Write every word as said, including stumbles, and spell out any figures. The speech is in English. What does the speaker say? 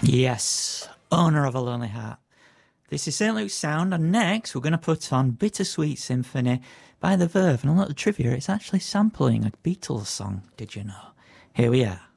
Yes, owner of a lonely heart. This is Saint Luke's Sound, and next we're going to put on Bittersweet Symphony by The Verve. And a little trivia, it's actually sampling a Beatles song, did you know? Here we are.